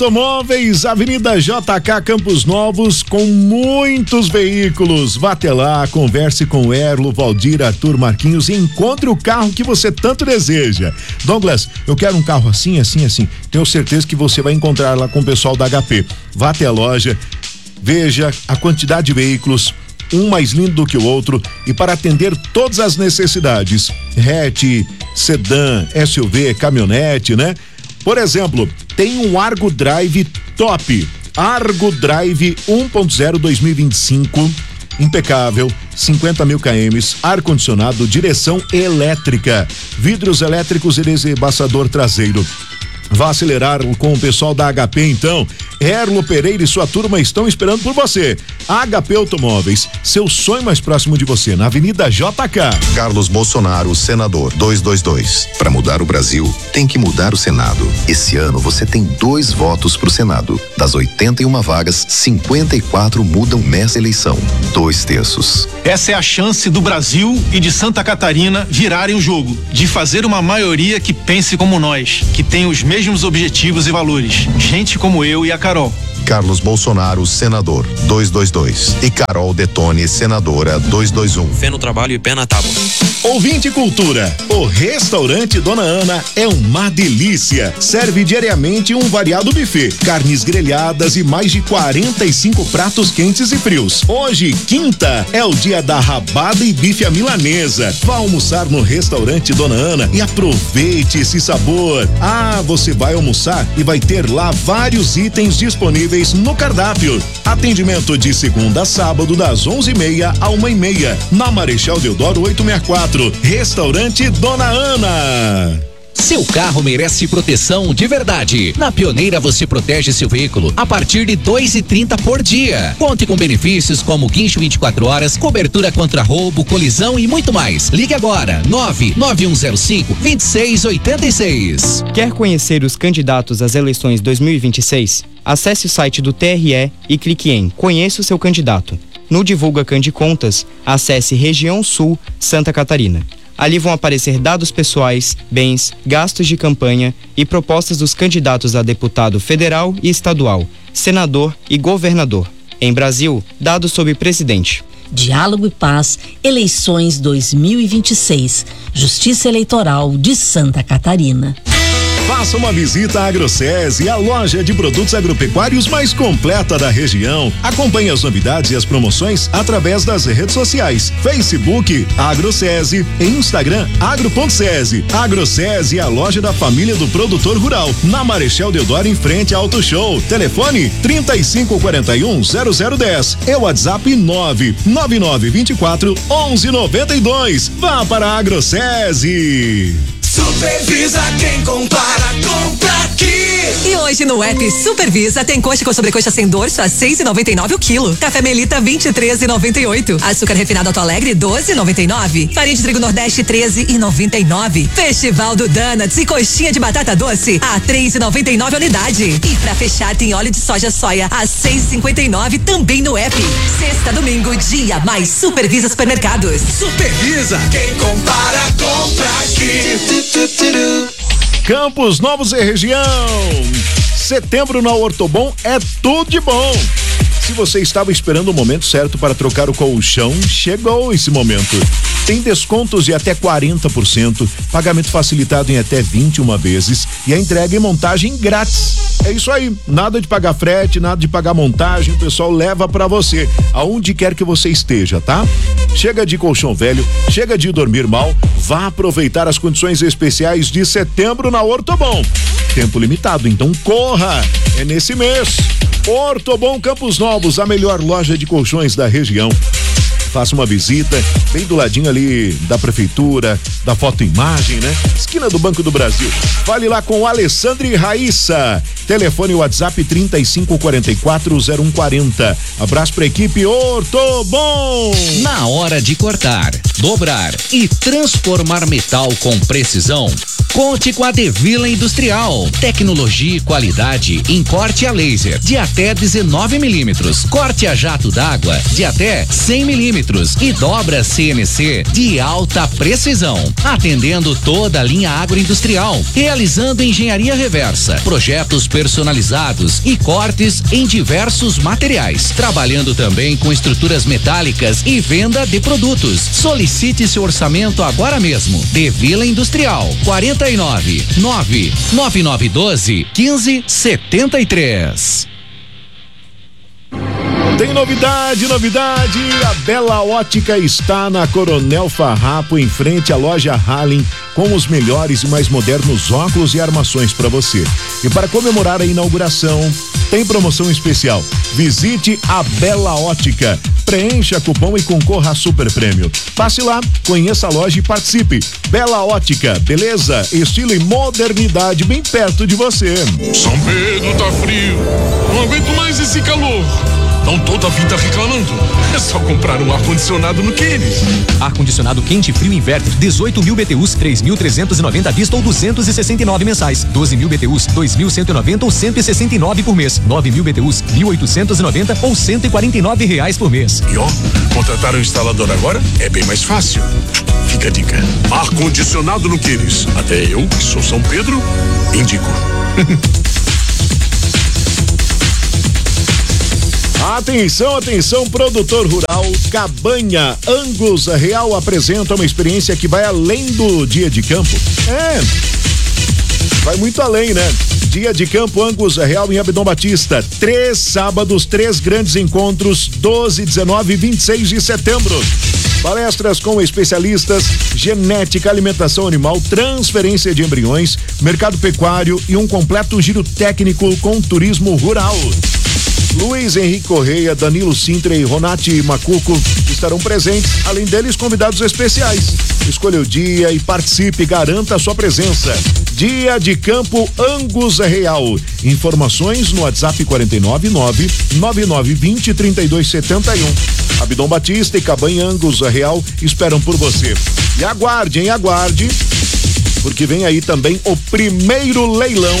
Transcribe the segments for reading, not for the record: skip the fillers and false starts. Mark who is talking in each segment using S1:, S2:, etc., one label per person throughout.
S1: Automóveis, Avenida JK Campos Novos, com muitos veículos. Vá até lá, converse com Erlo, Valdir, Arthur, Marquinhos e encontre o carro que você tanto deseja. Douglas, eu quero um carro assim, assim, assim. Tenho certeza que você vai encontrar lá com o pessoal da HP. Vá até a loja, veja a quantidade de veículos, um mais lindo do que o outro, e para atender todas as necessidades, hatch, sedã, SUV, caminhonete, né? Por exemplo, tem um Argo Drive top, Argo Drive 1.0 2025, impecável, 50 mil km, ar-condicionado, direção elétrica, vidros elétricos e desembaçador traseiro. Vá acelerar com o pessoal da HP então. Erlo Pereira e sua turma estão esperando por você. HP Automóveis, seu sonho mais próximo de você, na Avenida JK.
S2: Carlos Bolsonaro, senador, 222. Para mudar o Brasil, tem que mudar o Senado. Esse ano você tem 2 votos pro Senado. Das 81 vagas, 54 mudam nessa eleição. 2/3.
S3: Essa é a chance do Brasil e de Santa Catarina virarem o jogo, de fazer uma maioria que pense como nós, que tem os mesmos objetivos e valores. Gente como eu e a Carol.
S2: Carlos Bolsonaro, senador, 222. E Carol Detone, senadora, 221.
S4: Fé no trabalho e pé na tábua.
S1: Ouvinte Cultura, o restaurante Dona Ana é uma delícia. Serve diariamente um variado buffet, carnes grelhadas e mais de 45 pratos quentes e frios. Hoje, quinta, é o dia da rabada e bife à milanesa. Vá almoçar no restaurante Dona Ana e aproveite esse sabor. Ah, você vai almoçar e vai ter lá vários itens disponíveis no cardápio. Atendimento de segunda a sábado das 11h30 a 1h30 na Marechal Deodoro 864. Restaurante Dona Ana.
S5: Seu carro merece proteção de verdade. Na Pioneira você protege seu veículo a partir de R$ 2,30 por dia. Conte com benefícios como guincho 24 horas, cobertura contra roubo, colisão e muito mais. Ligue agora, 99105-2686.
S6: Quer conhecer os candidatos às eleições 2026? Acesse o site do TRE e clique em Conheça o seu candidato. No Divulga Candicontas, acesse Região Sul, Santa Catarina. Ali vão aparecer dados pessoais, bens, gastos de campanha e propostas dos candidatos a deputado federal e estadual, senador e governador. Em Brasil, dados sobre presidente.
S7: Diálogo e Paz, eleições 2026, Justiça Eleitoral de Santa Catarina.
S1: Faça uma visita à AgroSese, a loja de produtos agropecuários mais completa da região. Acompanhe as novidades e as promoções através das redes sociais: Facebook AgroSese e Instagram agro.sese. AgroSese é a loja da família do produtor rural, na Marechal Deodoro, em frente ao Auto Show. Telefone 3541-0010 e WhatsApp 99924-1192. Vá para a AgroSese.
S8: Supervisa quem compara, compra aqui.
S9: E hoje no app Supervisa tem coxa com sobrecoxa sem dorso a 6,99 o quilo. Café Melita 23,98. Açúcar refinado Alto Alegre 12,99. Farinha de trigo Nordeste 13,99. Festival do Donuts e coxinha de batata doce a 3,99 a unidade. E pra fechar tem óleo de soja a 6,59 também no app. Sexta, domingo, dia mais Supervisa Supermercados.
S8: Supervisa quem compara, compra aqui.
S1: Campos Novos e região. Setembro na Ortobon é tudo de bom. Se você estava esperando o momento certo para trocar o colchão, chegou esse momento. Tem descontos de até 40%, pagamento facilitado em até 21 vezes e a entrega e montagem grátis. É isso aí, nada de pagar frete, nada de pagar montagem, o pessoal leva pra você, aonde quer que você esteja, tá? Chega de colchão velho, chega de dormir mal, vá aproveitar as condições especiais de setembro na Ortobon. Tempo limitado, então corra, é nesse mês. Ortobon Campos Novos, a melhor loja de colchões da região. Faça uma visita, bem do ladinho ali da prefeitura, da fotoimagem, né? Esquina do Banco do Brasil. Fale lá com Alessandra e Raíssa. Telefone WhatsApp 3544-0140. Abraço pra equipe Ortobon.
S5: Na hora de cortar, dobrar e transformar metal com precisão, Conte com a Devila Industrial. Tecnologia e qualidade em corte a laser de até 19 milímetros, corte a jato d'água de até 100 milímetros e dobra CNC de alta precisão, atendendo toda a linha agroindustrial, realizando engenharia reversa, projetos personalizados e cortes em diversos materiais, trabalhando também com estruturas metálicas e venda de produtos. Solicite seu orçamento agora mesmo. Devila Industrial, 49 99912 1573.
S1: Tem novidade! A Bela Ótica está na Coronel Farrapo, em frente à loja Hallen, com os melhores e mais modernos óculos e armações para você. E para comemorar a inauguração, tem promoção especial. Visite a Bela Ótica, preencha cupom e concorra a super prêmio. Passe lá, conheça a loja e participe. Bela Ótica, beleza, estilo e modernidade bem perto de você.
S4: São Pedro tá frio, não aguento mais esse calor. Não toda a vida reclamando. É só comprar um ar-condicionado no Queires.
S10: Ar-condicionado quente e frio inverter, 18.000 BTUs, 3.390 à vista ou 269 mensais. 12.000 BTUs, 2.190 ou 169 por mês. 9.000 BTUs, 1.890 ou R$149 por mês.
S4: E ó, contratar um instalador agora é bem mais fácil. Fica a dica. Ar-condicionado no Queires. Até eu, que sou São Pedro, indico.
S1: Atenção, produtor rural, Cabanha Angus Real apresenta uma experiência que vai além do dia de campo. Vai muito além, né? Dia de campo Angus Real em Abdon Batista. 3 sábados, 3 grandes encontros, 12, 19 e 26 de setembro. Palestras com especialistas, genética, alimentação animal, transferência de embriões, mercado pecuário e um completo giro técnico com turismo rural. Luiz Henrique Correia, Danilo Sintra e Ronati Macuco estarão presentes, além deles convidados especiais. Escolha o dia e participe, garanta a sua presença. Dia de campo Angus Real. Informações no WhatsApp 499-9920-3271. Abdon Batista e Cabanha Angus Real esperam por você. E aguarde, porque vem aí também o primeiro leilão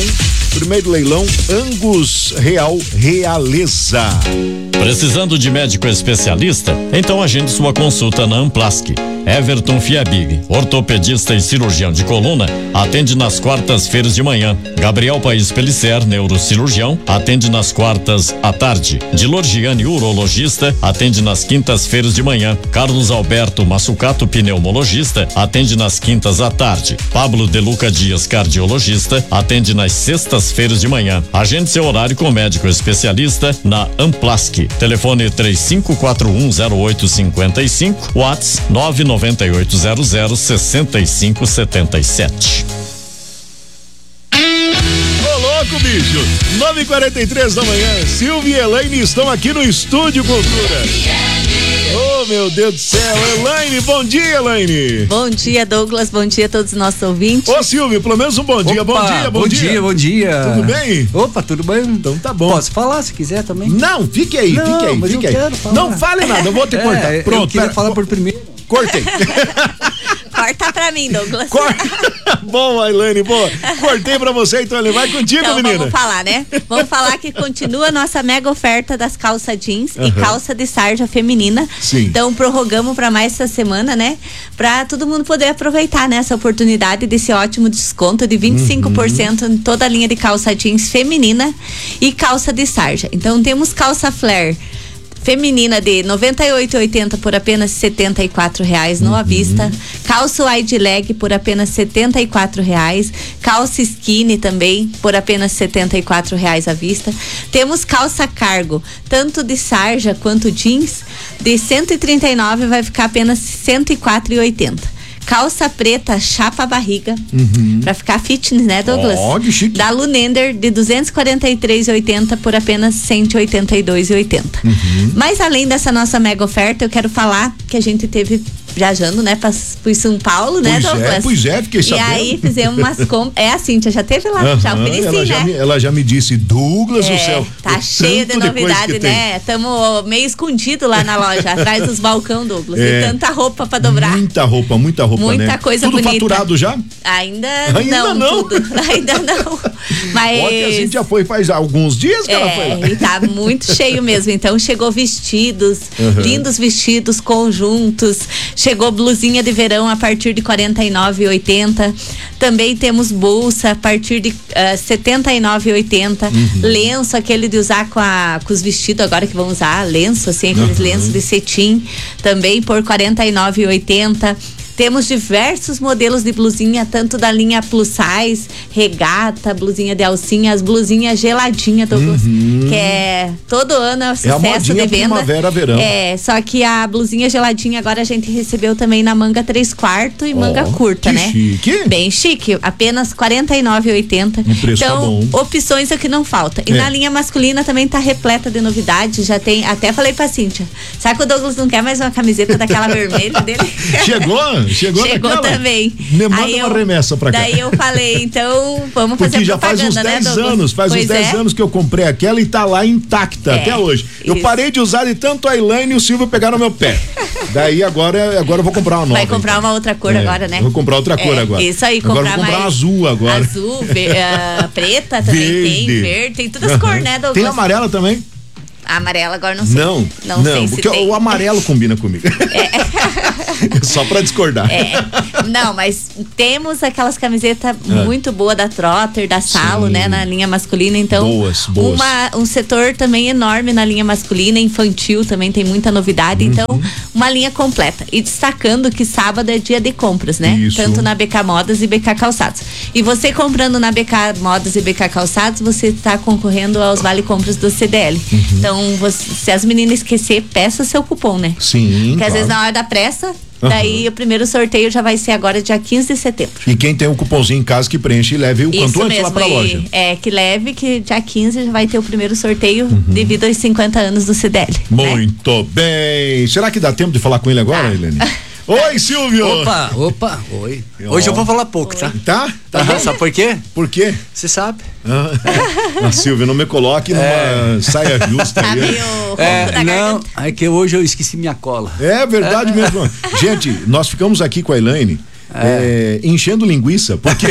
S1: Angus Real Realeza.
S11: Precisando de médico especialista? Então agende sua consulta na Amplask. Everton Fiabig, ortopedista e cirurgião de coluna, atende nas quartas-feiras de manhã. Gabriel Paes Pellicer, neurocirurgião, atende nas quartas à tarde. Dilor Gianni, urologista, atende nas quintas-feiras de manhã. Carlos Alberto Massucato, pneumologista, atende nas quintas à tarde. Pablo De Luca Dias, cardiologista, atende nas sextas-feiras de manhã. Agende seu horário com médico especialista na Amplask. Telefone 35410855, WhatsApp 998006577.
S1: Ô louco, bicho! 9h43 da manhã, Silvia e Elaine estão aqui no Estúdio Cultura. Oh, meu Deus do céu, Elaine, bom dia, Elaine.
S12: Bom dia, Douglas, bom dia a todos os nossos ouvintes.
S1: Ô, Silvio, pelo menos um bom dia.
S13: Opa,
S1: bom dia.
S13: Bom dia.
S1: Tudo bem?
S13: Opa, tudo bem?
S1: Então tá bom.
S13: Posso falar se quiser também?
S1: Não, fique aí. Não fale nada, eu vou te cortar. Pronto.
S13: Eu queria falar por primeiro.
S1: Cortei.
S12: Corta pra mim, Douglas.
S1: Bom, Elaine, boa. Cortei pra você, então ele vai contigo,
S12: então,
S1: menina.
S12: Vamos falar, né? Vamos falar que continua a nossa mega oferta das calças jeans e calça de sarja feminina.
S1: Sim.
S12: Então, prorrogamos pra mais essa semana, né? Pra todo mundo poder aproveitar, né? Essa oportunidade desse ótimo desconto de 25% em toda a linha de calça jeans feminina e calça de sarja. Então, temos calça flare feminina de R$ 98,80 por apenas R$ 74,00 no à vista. Calça wide leg por apenas R$ 74,00. Calça skinny também por apenas R$ 74,00 à vista. Temos calça cargo, tanto de sarja quanto jeans, de R$ 139,00 vai ficar apenas R$ 104,80. Calça preta, chapa barriga, pra ficar fitness, né, Douglas?
S1: Que chique.
S12: Da Lunender, de R$ 243,80 por apenas R$ 182,80. Mas além dessa nossa mega oferta, eu quero falar que a gente teve viajando, né, fui São Paulo, né, Douglas?
S1: Pois é, fiquei sabendo.
S12: E aí fizemos umas compras. A Cíntia já teve lá, já ofereci, né?
S1: Ela já me disse, Douglas do céu.
S12: Tá cheio de novidade, né? Estamos meio escondido lá na loja, atrás dos balcão, Douglas. E tanta roupa pra dobrar.
S1: Muita roupa,
S12: muita
S1: né?
S12: Coisa
S1: tudo
S12: bonita.
S1: Faturado já?
S12: Ainda não. Ainda não. Mas
S1: Ontem a Cíntia foi faz alguns dias que ela foi lá.
S12: E tá muito cheio mesmo. Então chegou vestidos, lindos vestidos, conjuntos. Chegou blusinha de verão a partir de R$ 49,80. Também temos bolsa a partir de R$ 79,80. Lenço, aquele de usar com os vestidos agora que vão usar, lenço, assim, aqueles lenços de cetim, também por R$ 49,80. Temos diversos modelos de blusinha, tanto da linha plus size, regata, blusinha de alcinha, as blusinhas geladinha, Douglas, que é todo ano é um sucesso de venda.
S1: Primavera, verão.
S12: Só que a blusinha geladinha agora a gente recebeu também na manga 3/4 e manga curta, né?
S1: Chique.
S12: Bem chique, apenas R$ 49,80. Então, opções é que não falta. E na linha masculina também tá repleta de novidades, já tem, até falei pra Cíntia, sabe que o Douglas não quer mais uma camiseta daquela vermelha dele?
S1: Chegou
S12: também.
S1: Me manda uma remessa pra cá.
S12: Daí eu falei, então vamos fazer
S1: já faz uns 10 anos, faz uns 10 anos que eu comprei aquela e tá lá intacta até hoje. Eu parei de usar de tanto a Elaine e o Silvio pegaram no meu pé. Daí agora eu vou comprar uma nova.
S12: Vai comprar uma outra cor agora, né?
S1: Vou comprar outra cor agora.
S12: Isso aí,
S1: agora vou comprar azul agora.
S12: Azul, preta também tem, verde, tem todas as cores, né, Douglas?
S1: Tem amarela também?
S12: A amarela agora não sei.
S1: Não
S12: sei
S1: porque
S12: se tem.
S1: O amarelo combina comigo. Só pra discordar.
S12: Não, mas temos aquelas camisetas muito boas da Trotter, da Salo, né, na linha masculina, então
S1: boas.
S12: Um setor também enorme na linha masculina, infantil também tem muita novidade, então uma linha completa. E destacando que sábado é dia de compras, né? Tanto na BK Modas e BK Calçados. E você comprando na BK Modas e BK Calçados, você está concorrendo aos vale compras do CDL. Então, se as meninas esquecer, peça o seu cupom, né?
S1: Sim,
S12: porque às vezes na hora da pressa, daí o primeiro sorteio já vai ser agora dia 15 de setembro.
S1: E quem tem um cupomzinho em casa que preenche e leve o quanto antes lá pra loja.
S12: Que leve, que dia 15 já vai ter o primeiro sorteio devido aos 50 anos do CDL.
S1: Muito bem. Será que dá tempo de falar com ele agora, Helene? Oi, Silvio!
S13: Opa, oi. Hoje eu vou falar pouco, tá?
S1: Tá?
S13: Sabe por quê?
S1: Por quê?
S13: Você sabe.
S1: Silvio, não me coloque numa saia justa.
S13: Não, é que hoje eu esqueci minha cola.
S1: É verdade mesmo. Gente, nós ficamos aqui com a Elaine enchendo linguiça, porque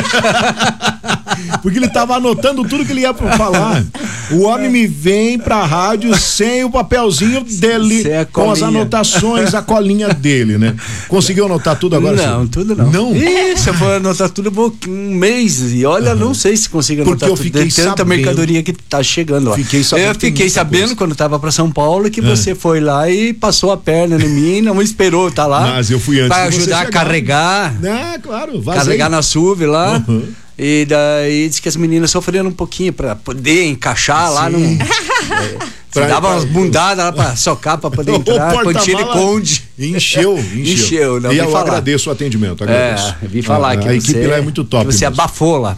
S1: ele tava anotando tudo que ele ia falar. O homem me vem pra rádio sem o papelzinho dele, com as anotações, a colinha dele, né? Conseguiu anotar tudo agora?
S13: Não, tudo não.
S1: Não?
S13: Se eu for anotar tudo, eu vou um mês. E olha, não sei se consigo anotar tudo. Porque eu fiquei tanta mercadoria que tá chegando lá. Eu fiquei sabendo quando tava pra São Paulo que você foi lá e passou a perna em mim, não esperou, tá lá.
S1: Mas eu fui antes.
S13: Pra ajudar a carregar.
S1: Claro,
S13: carregar na SUV lá. E daí disse que as meninas sofreram um pouquinho pra poder encaixar lá no. Dava umas bundadas lá pra socar, pra poder entrar. Quantia de Conde.
S1: Encheu.
S13: Não,
S1: e eu agradeço o atendimento.
S13: Vi falar que
S1: a equipe lá é muito top.
S13: Que você abafou lá.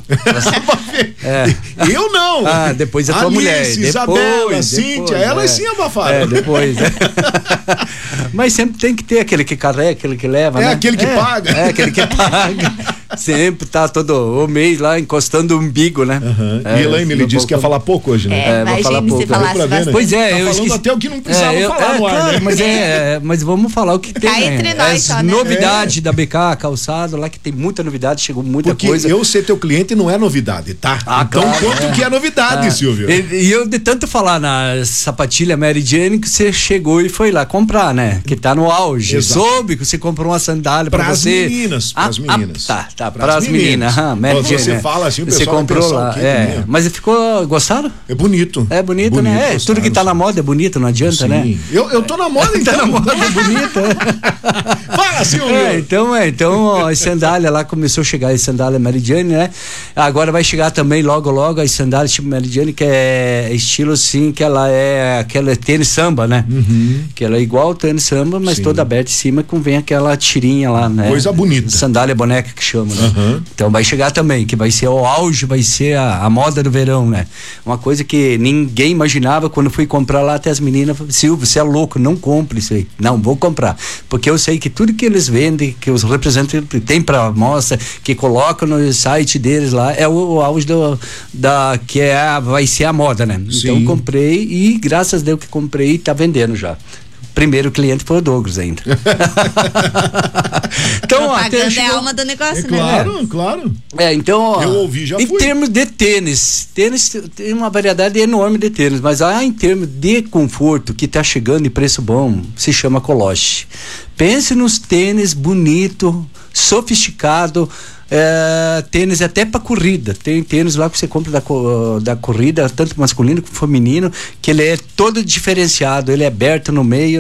S1: Eu não.
S13: Depois a tua mulher.
S1: Isabela, Cíntia, elas sim abafaram.
S13: Depois. Mas sempre tem que ter aquele que carrega, aquele que leva, né?
S1: Aquele que paga.
S13: Aquele que paga. Sempre tá todo o mês lá encostando o umbigo, né?
S1: E Elaine, ele disse que ia falar pouco hoje, né?
S12: Vou falar pouco.
S13: Pois é,
S1: tá
S13: eu
S1: falando até o que não precisava falar no ar, né?
S13: Mas vamos falar o que tem,
S12: tá entre nós só, né?
S13: Novidade da BK Calçado, lá que tem muita novidade, chegou muita coisa.
S1: Porque eu ser teu cliente não é novidade, tá? Então quanto que é novidade, Silvio?
S13: E eu de tanto falar na sapatilha Mary Jane que você chegou e foi lá comprar, né? Que tá no auge.
S1: Exato.
S13: Soube que você comprou uma sandália pra você.
S1: Pras meninas.
S13: Tá, pras meninas. Mary Jane,
S1: você fala assim, o pessoal
S13: você comprou lá. Mas ficou, gostaram?
S1: É bonito.
S13: É bonito, né? Tudo que tá na moda é bonito, não adianta, né?
S1: Eu tô na moda, então.
S13: Tá na moda, é bonito.
S1: Fala, Silvio!
S13: Então, as sandálias lá começou a chegar as sandálias Mary Jane, né? Agora vai chegar também logo as sandálias tipo Mary Jane, que é estilo assim, que ela é aquela tênis samba, né? Que ela é igual ao tênis samba, mas toda aberta em cima, vem aquela tirinha lá, né?
S1: Coisa bonita.
S13: Sandália boneca que chama. falamos, né? Então vai chegar também, que vai ser o auge, vai ser a moda do verão, né? Uma coisa que ninguém imaginava quando fui comprar lá, até as meninas falaram, Silvio, você é louco, não compre isso aí. Não, vou comprar, porque eu sei que tudo que eles vendem, que os representantes têm pra mostra, que colocam no site deles lá, é o auge vai ser a moda, né?
S1: Sim.
S13: Então comprei e graças a Deus que comprei, tá vendendo já. Primeiro cliente foi o Douglas ainda.
S12: Então, propaganda é a alma do negócio, né?
S1: Claro.
S13: Então, ó,
S1: eu ouvi, já
S13: em termos de tênis tem uma variedade enorme de tênis, mas em termos de conforto que tá chegando em preço bom, se chama Coloche. Pense nos tênis bonito, sofisticado, tênis até para corrida. Tem tênis lá que você compra da corrida, tanto masculino como feminino, que ele é todo diferenciado, ele é aberto no meio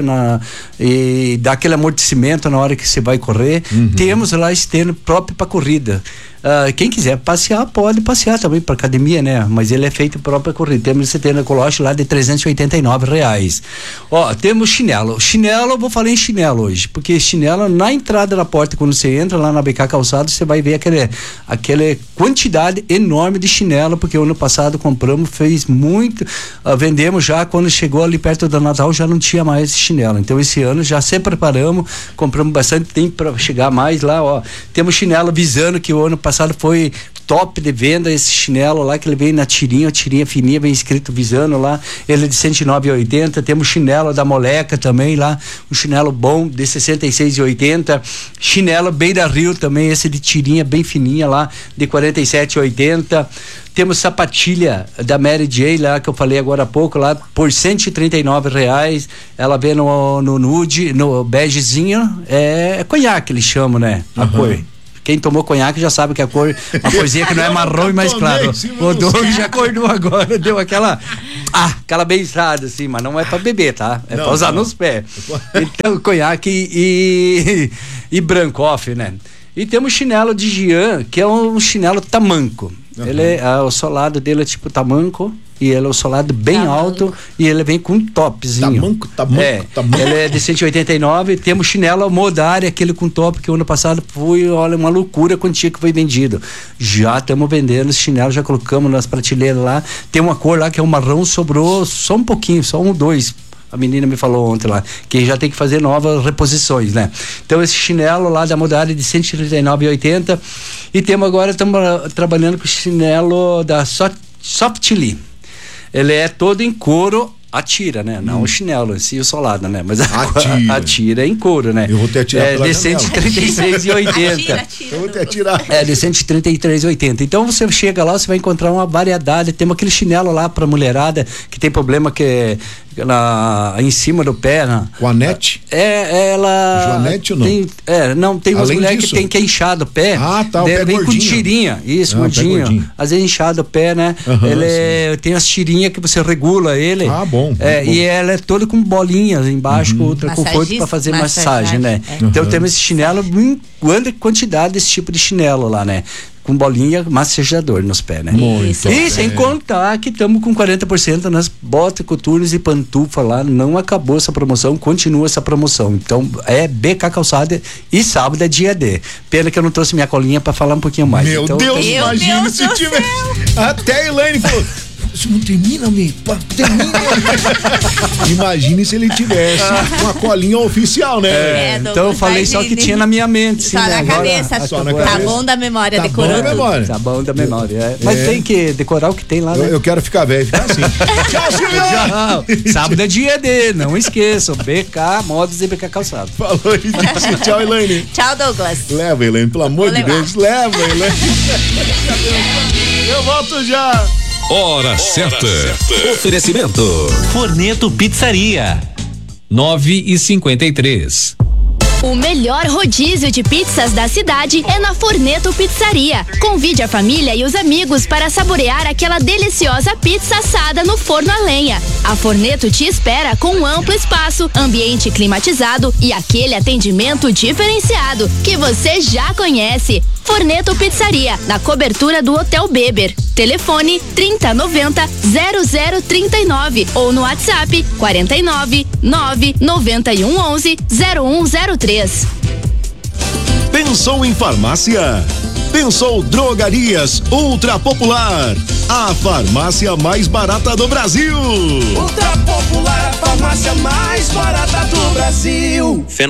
S13: e dá aquele amortecimento na hora que você vai correr. Temos lá esse tênis próprio para corrida. Quem quiser passear, pode passear também para academia, né? Mas ele é feito próprio para corrida. Temos esse tênis Coloche lá de R$389. Ó, temos chinelo. Chinelo, eu vou falar em chinelo hoje, porque chinelo, na entrada da porta, quando você entra lá na BK Calçados, você vai ver aquela quantidade enorme de chinelo, porque o ano passado compramos, fez muito, vendemos já, quando chegou ali perto do Natal já não tinha mais chinelo. Então esse ano já se preparamos, compramos bastante tempo para chegar mais lá, ó. Temos chinelo Visano, que o ano passado foi top de venda, esse chinelo lá, que ele vem na tirinha fininha, bem escrito Visano lá, ele é de R$109,80. Temos chinelo da Moleca também lá, um chinelo bom de R$66,80. Chinelo Beira Rio também, esse de tirinha bem fininha lá, de R$47,80. Temos sapatilha da Mary J lá, que eu falei agora há pouco lá, por R$139. Ela vem no nude, no begezinho, é conhaque eles chamam, né? A cor. Quem tomou conhaque já sabe que a cor, uma corzinha que não é marrom e mais claro. O Doug já acordou agora, deu aquela beijada assim, mas não é pra beber, tá? É pra usar nos pés. Então, conhaque e branco off, né? E temos chinelo de Gian, que é um chinelo tamanco. Ele o solado dele é tipo tamanco, e ele é um solado bem alto, e ele vem com um topzinho. Tamanco. Ele é de R$189. Temos chinelo Modari, aquele com top, que o ano passado foi, olha, uma loucura quando tinha que foi vendido. Já estamos vendendo esse chinelo, já colocamos nas prateleiras lá. Tem uma cor lá que é um marrom, sobrou só um pouquinho, só 2. A menina me falou ontem lá, que já tem que fazer novas reposições, né? Então esse chinelo lá da Modari de R$139,80. E temos agora, estamos trabalhando com o chinelo da Softly. Ele é todo em couro, a tira, né? Não o chinelo em si, o solado, né? Mas a tira é em couro, né?
S1: Eu vou até tirar
S13: de R$133,80.
S1: Eu vou até tirar.
S13: De R$133,80. Então você chega lá, você vai encontrar uma variedade. Temos aquele chinelo lá pra mulherada que tem problema que em cima do pé, né?
S1: Com a nete?
S13: Ela.
S1: Joanete ou não?
S13: Tem umas mulheres que tem que inchar o pé.
S1: O pé
S13: vem
S1: gordinho.
S13: com tirinha. Isso, gordinho. Às vezes inchado o pé, né? Ele tem as tirinhas que você regula ele.
S1: Bom.
S13: E ela é toda com bolinhas embaixo, com outra conforto para fazer massagem, né? Então temos esse chinelo, grande quantidade desse tipo de chinelo lá, né? Com bolinha massajador nos pés, né? E sem contar que estamos com 40% nas botas, coturnos e pantufa lá. Não acabou essa promoção, continua essa promoção. Então é BK Calçada e sábado é dia D. Pena que eu não trouxe minha colinha para falar um pouquinho mais.
S1: Meu Deus, imagina se tivesse. Até a Elaine falou: isso não termina, termina. Imagine se ele tivesse uma colinha oficial, né?
S13: Então eu falei só que tinha na minha mente.
S12: Só na cabeça. Tá bom da memória, decorou tudo.
S13: Tá bom da memória. Mas tem que decorar o que tem lá, né?
S1: Eu quero ficar velho e ficar assim. Tchau, Silvio!
S13: Sábado é dia D, não esqueçam. BK Modas e BK Calçado.
S1: Falou e disse. Tchau, Elaine.
S12: Tchau, Douglas.
S1: Leva, Elaine, pelo amor de Deus. Leva, Elaine. Eu volto já.
S14: Hora certa. Oferecimento
S5: Forneto Pizzaria. 9h53.
S15: O melhor rodízio de pizzas da cidade é na Forneto Pizzaria. Convide a família e os amigos para saborear aquela deliciosa pizza assada no forno a lenha. A Forneto te espera com um amplo espaço, ambiente climatizado e aquele atendimento diferenciado que você já conhece. Forneto Pizzaria, na cobertura do Hotel Beber. Telefone 3090-0039 ou no WhatsApp 49 99111 0103.
S1: Pensou em farmácia? Pensou Drogarias Ultra Popular, a farmácia mais barata do Brasil.
S8: Ultra Popular, a farmácia mais barata do Brasil.